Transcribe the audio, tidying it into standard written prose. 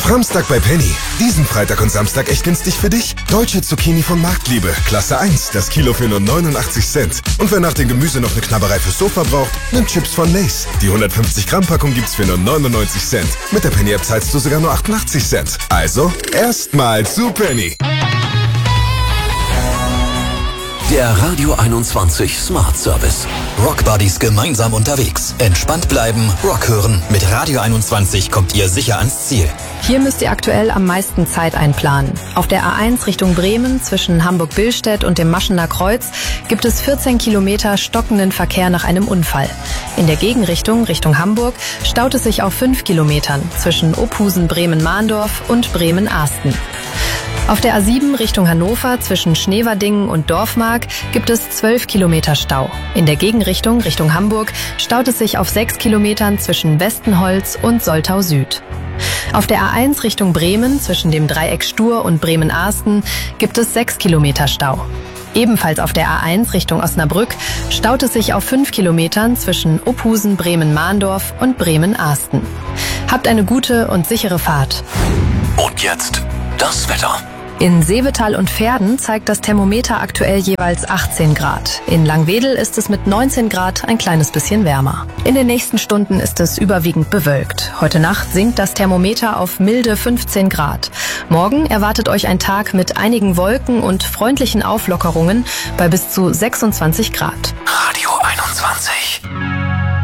Framstag bei Penny. Diesen Freitag und Samstag echt günstig für dich. Deutsche Zucchini von Marktliebe, Klasse 1, das Kilo für nur 89 Cent. Und wer nach dem Gemüse noch eine Knabberei fürs Sofa braucht, nimmt Chips von Lay's. Die 150 Gramm Packung gibt's für nur 99 Cent. Mit der Penny App zahlst du sogar nur 88 Cent. Also, erstmal zu Penny. Der Radio 21 Smart Service. Rock Buddies gemeinsam unterwegs. Entspannt bleiben, Rock hören. Mit Radio 21 kommt ihr sicher ans Ziel. Hier müsst ihr aktuell am meisten Zeit einplanen. Auf der A1 Richtung Bremen zwischen Hamburg-Billstedt und dem Maschener Kreuz gibt es 14 Kilometer stockenden Verkehr nach einem Unfall. In der Gegenrichtung Richtung Hamburg staut es sich auf 5 Kilometern zwischen Ophusen-Bremen-Mahndorf und Bremen-Ahsten. Auf der A7 Richtung Hannover zwischen Schneverdingen und Dorfmark gibt es 12 Kilometer Stau. In der Gegenrichtung Richtung Hamburg staut es sich auf 6 Kilometern zwischen Westenholz und Soltau Süd. Auf der A1 Richtung Bremen zwischen dem Dreieck Stur und Bremen-Ahsten gibt es 6 Kilometer Stau. Ebenfalls auf der A1 Richtung Osnabrück staut es sich auf 5 Kilometern zwischen Ophusen, Bremen-Mahndorf und Bremen-Ahsten. Habt eine gute und sichere Fahrt. Und jetzt das Wetter. In Seevetal und Verden zeigt das Thermometer aktuell jeweils 18 Grad. In Langwedel ist es mit 19 Grad ein kleines bisschen wärmer. In den nächsten Stunden ist es überwiegend bewölkt. Heute Nacht sinkt das Thermometer auf milde 15 Grad. Morgen erwartet euch ein Tag mit einigen Wolken und freundlichen Auflockerungen bei bis zu 26 Grad. Radio 21.